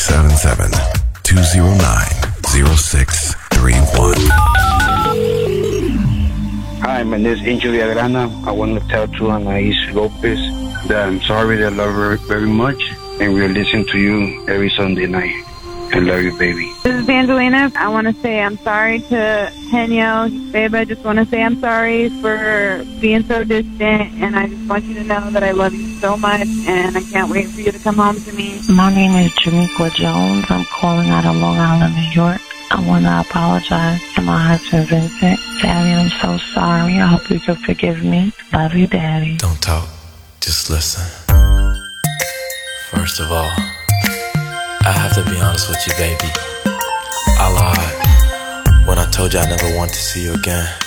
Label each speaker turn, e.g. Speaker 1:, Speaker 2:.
Speaker 1: 877-209-0631.
Speaker 2: Hi, my name is Angel Villagrana. I want to tell to Anais Lopez that I'm sorry that I love her very much, and we'll listen to you every Sunday night. I love you, baby.
Speaker 3: This is Angelina. I want to say I'm sorry to Henyo. Babe, I just want to say I'm sorry for being so distant, and I just want you to know that I love you so much, and I can't wait for you to come home to me.
Speaker 4: My name is Jamiqua Jones. I'm calling out of Long Island, New York. I want to apologize to my husband, Vincent. Daddy, I'm so sorry. I hope you can forgive me. Love you, Daddy.
Speaker 5: Don't talk, just listen. First of all, I have to be honest with you, baby. I lied when I told you I never want to see you again.